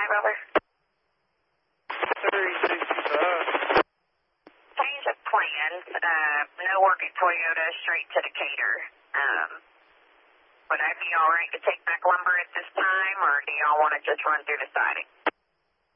over. 3365. Change of plans. No work at Toyota, straight to Decatur. Would I be all right to take back lumber at this time, or do y'all want to just run through the siding?